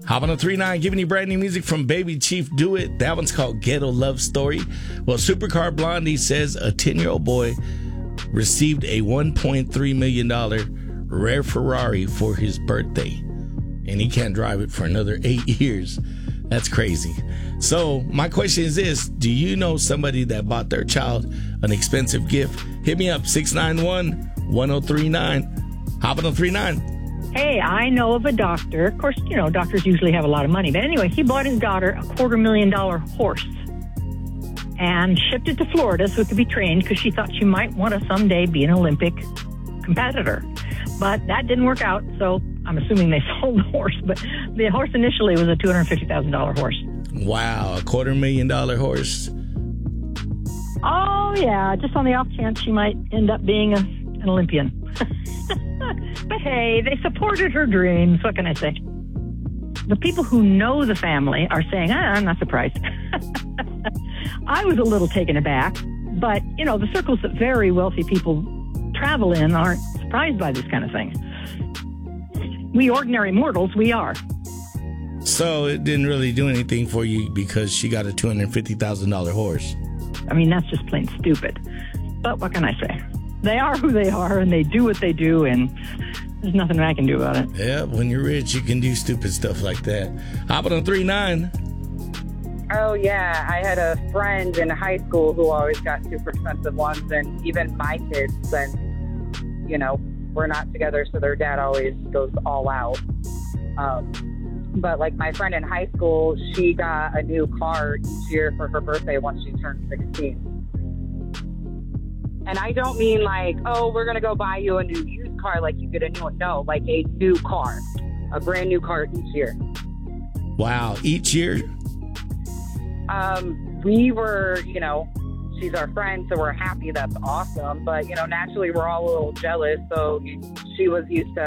Hop on a 3-9, giving you brand new music from Baby Chief Do It. That one's called Ghetto Love Story. Well, Supercar Blondie says a 10-year-old boy received a $1.3 million rare Ferrari for his birthday, and he can't drive it for another 8 years. That's crazy. So my question is this: do you know somebody that bought their child an expensive gift? Hit me up, 691-1039. Hop on a 3-9. Hey, I know of a doctor. Of course, you know, doctors usually have a lot of money. But anyway, he bought his daughter a $250,000 horse and shipped it to Florida so it could be trained because she thought she might want to someday be an Olympic competitor. But that didn't work out, so I'm assuming they sold the horse. But the horse initially was a $250,000 horse. Wow, a $250,000 horse. Oh, yeah, just on the off chance she might end up being an Olympian. But hey, they supported her dreams. What can I say? The people who know the family are saying, I'm not surprised. I was a little taken aback, but, you know, the circles that very wealthy people travel in aren't surprised by this kind of thing. We ordinary mortals, we are. So it didn't really do anything for you because she got a $250,000 horse. I mean, that's just plain stupid. But what can I say? They are who they are, and they do what they do, and there's nothing I can do about it. Yeah, when you're rich, you can do stupid stuff like that. Hop on a 3-9. Oh, yeah. I had a friend in high school who always got super expensive ones, and even my kids, and, you know, we're not together, so their dad always goes all out. But, like, my friend in high school, she got a new car each year for her birthday once she turned 16. And I don't mean like, oh, we're going to go buy you a new used car like you get a new one. No, like a new car, a brand new car each year. Wow, each year? We were, you know, she's our friend, so we're happy. That's awesome. But, you know, naturally we're all a little jealous. So she was used to